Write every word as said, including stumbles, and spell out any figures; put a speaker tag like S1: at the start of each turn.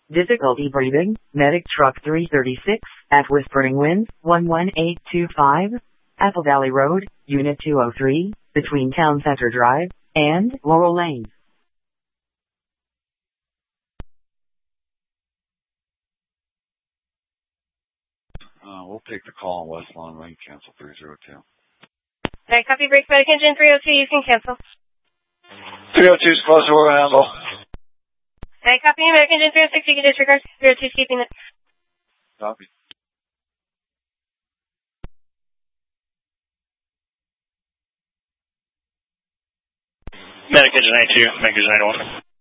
S1: Difficulty breathing. Medic Truck three thirty-six, at Whispering Wind, one one eight two five, Apple Valley Road, Unit two oh three, between Town Center Drive and Laurel Lane.
S2: Uh, we'll take the call on West Lawn Lane, cancel three zero two.
S3: Alright, copy, break medic engine three oh two, you can cancel.
S2: three oh two is close to our handle.
S3: Alright, copy, medic engine three oh six, you can disregard. three oh two is keeping it.
S2: Copy.
S4: Medic engine ninety-two, medic engine ninety-one.